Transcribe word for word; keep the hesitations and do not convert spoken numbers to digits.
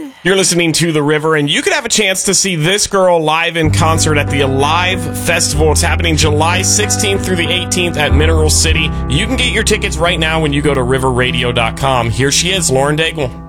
You're listening to The River, and you could have a chance to see this girl live in concert at the Alive Festival. It's happening July sixteenth through the eighteenth at Mineral City. You can get your tickets right now when you go to river radio dot com. Here she is, Lauren Daigle.